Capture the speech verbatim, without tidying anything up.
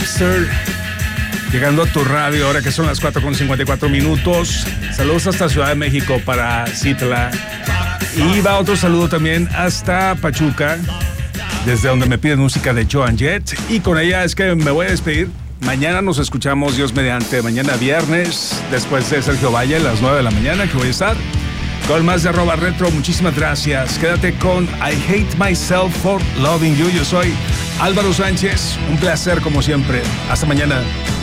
Lobster, llegando a tu radio ahora que son las cuatro con cincuenta y cuatro minutos. Saludos hasta Ciudad de México para Citla. Y va otro saludo también hasta Pachuca, desde donde me piden música de Joan Jett. Y con ella es que me voy a despedir. Mañana nos escuchamos, Dios mediante, mañana viernes, después de Sergio Valle, a las nueve de la mañana, que voy a estar con más de Arroba Retro. Muchísimas gracias. Quédate con I Hate Myself for Loving You. Yo soy Álvaro Sánchez. Un placer como siempre. Hasta mañana.